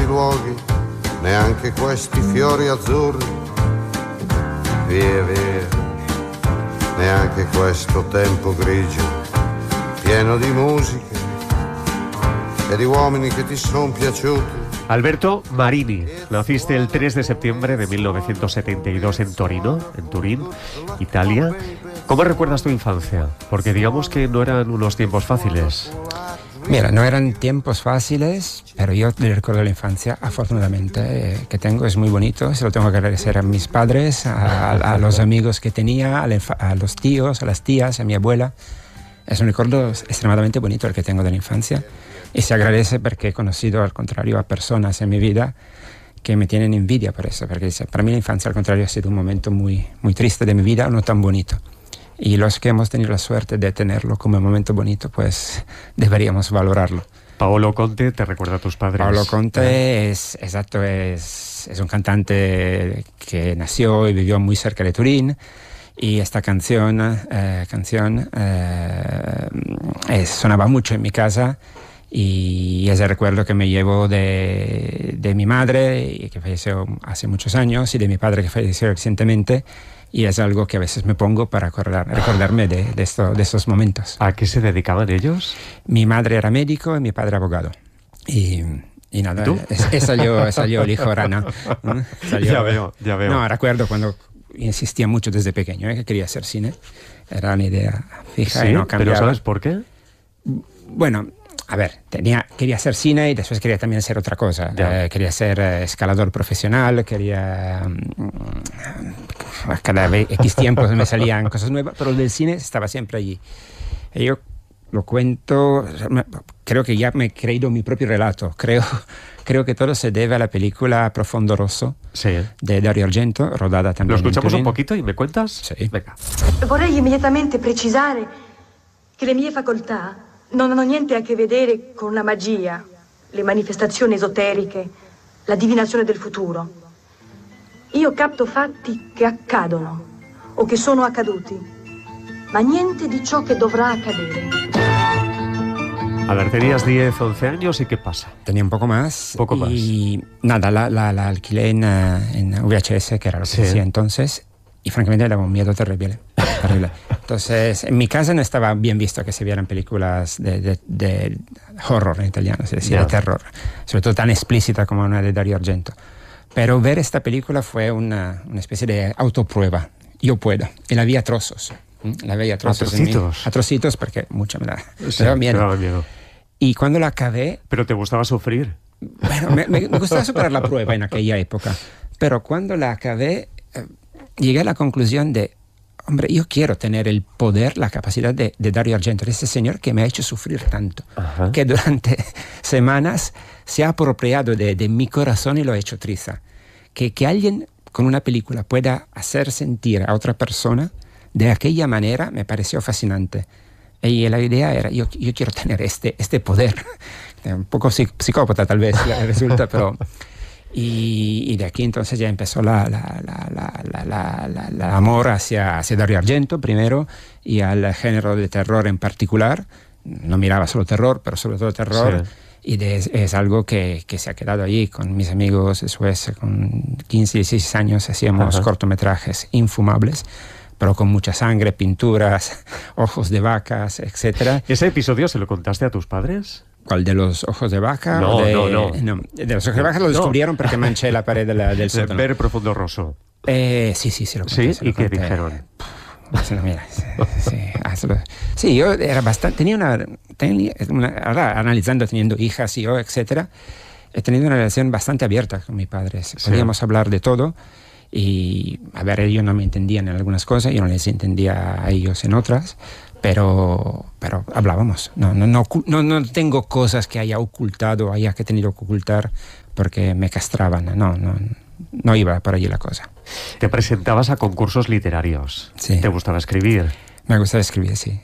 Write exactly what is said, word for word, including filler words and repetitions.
luoghi, neanche questi fiori azzurri. Via, via, neanche questo tempo grigio, pieno di musica e di uomini che ti sono piaciuti. Alberto Marini, naciste el tres de septiembre de mil novecientos setenta y dos en Torino, en Turín, Italia. ¿Cómo recuerdas tu infancia? Porque digamos que no eran unos tiempos fáciles. Mira, no eran tiempos fáciles, pero yo le recuerdo la infancia, afortunadamente, eh, que tengo. Es muy bonito, se lo tengo que agradecer a mis padres, a, a los amigos que tenía, a, la, a los tíos, a las tías, a mi abuela. Es un recuerdo extremadamente bonito el que tengo de la infancia. Y se agradece porque he conocido, al contrario, a personas en mi vida que me tienen envidia por eso, porque para mí la infancia, al contrario, ha sido un momento muy, muy triste de mi vida, no tan bonito. Y los que hemos tenido la suerte de tenerlo como un momento bonito, pues deberíamos valorarlo. Paolo Conte te recuerda a tus padres. Paolo Conte es, exacto, es, es un cantante que nació y vivió muy cerca de Turín. Y esta canción, eh, canción eh, es, sonaba mucho en mi casa. Y es el recuerdo que me llevo de, de mi madre, que falleció hace muchos años, y de mi padre, que falleció recientemente, y es algo que a veces me pongo para recordar, recordarme de, de, esto, de estos momentos. ¿A qué se dedicaban ellos? Mi madre era médico y mi padre abogado. Y, y nada, ¿Tú? Es, es salió, salió el hijo rana. ¿no? Salió, ya veo, ya veo. No, recuerdo cuando insistía mucho desde pequeño, ¿eh? que quería hacer cine. Era una idea fija ¿Sí? y no cambiaba. ¿Pero sabes por qué? Bueno... A ver, tenía, quería hacer cine y después quería también hacer otra cosa. Eh, quería ser eh, escalador profesional, quería... Um, cada vez, X tiempo me salían cosas nuevas, pero el del cine estaba siempre allí. Y yo lo cuento, creo que ya me he creído mi propio relato. Creo, creo que todo se debe a la película Profondo Rosso, sí, de Dario Argento, rodada también. ¿Lo escuchamos in un poquito y me cuentas? Sí. Venga. Vorrei immediatamente precisare che le mie facoltà non hanno niente a che vedere con la magia, le manifestazioni esoteriche, la divinazione del futuro. Io capto fatti che accadono o che sono accaduti, ma niente di ciò che dovrà accadere. A ver, tenías diez, once años y ¿qué pasa? Tenía un poco más. Poco más. Y nada, la, la, la alquilé en, en V H S, que era lo que sí. decía entonces, y francamente le daba un miedo terrible. terrible. Entonces, en mi casa no estaba bien visto que se vieran películas de, de, de horror en italiano, es decir, yeah. de terror, sobre todo tan explícita como una de Dario Argento. Pero ver esta película fue una, una especie de autoprueba. Yo puedo. Y la vi a trozos. La vi a trozos. ¿A trocitos? A trocitos porque mucha me da, sí, me daba miedo. Me daba miedo. Y cuando la acabé... ¿Pero te gustaba sufrir? Bueno, me, me, me gustaba superar la prueba en aquella época. Pero cuando la acabé, eh, llegué a la conclusión de, hombre, yo quiero tener el poder, la capacidad de, de Dario Argento, de ese señor que me ha hecho sufrir tanto, Ajá. que durante semanas se ha apropiado de, de mi corazón y lo ha hecho triza. Que, que alguien con una película pueda hacer sentir a otra persona de aquella manera me pareció fascinante. Y la idea era, yo, yo quiero tener este, este poder. Un poco psicópata tal vez resulta, pero... Y, y de aquí entonces ya empezó la, la, la, la, la, la, la, la amor hacia, hacia Dario Argento primero y al género de terror en particular. No miraba solo terror, pero sobre todo terror. Sí. Y de, es algo que, que se ha quedado allí con mis amigos después, con quince, dieciséis años hacíamos Ajá. cortometrajes infumables, pero con mucha sangre, pinturas, ojos de vacas, etcétera. ¿Ese episodio se lo contaste a tus padres? ¿Cuál? ¿De los ojos de vaca? No, de, no, no, no. De los ojos de vaca lo descubrieron no. porque manché la pared de la, del sótano. Ver Profondo Rosso. Eh, sí, sí, sí lo conté. ¿Sí? ¿Y qué dijeron? Pues, no, mira, sí, sí, sí, yo era bastante... Tenía una, tenía una... Ahora, analizando, teniendo hijas y yo, etcétera, he tenido una relación bastante abierta con mis padres. Podíamos sí. hablar de todo. Y, a ver, ellos no me entendían en algunas cosas, yo no les entendía a ellos en otras, pero, pero hablábamos. No, no, no, no, no tengo cosas que haya ocultado, haya que tenido que ocultar porque me castraban. No, no, no iba por allí la cosa. Te presentabas a concursos literarios. Sí. ¿Te gustaba escribir? Me gustaba escribir, sí.